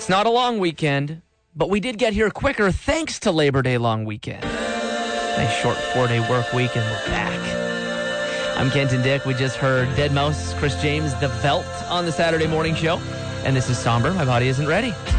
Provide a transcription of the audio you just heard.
It's not a long weekend, but we did get here quicker thanks to Labor Day long weekend. Nice short 4-day work week, and we're back. I'm Kenton Dick. We just heard Deadmau5, Chris James, The Veldt on the Saturday morning show. And this is Somber. My body isn't ready.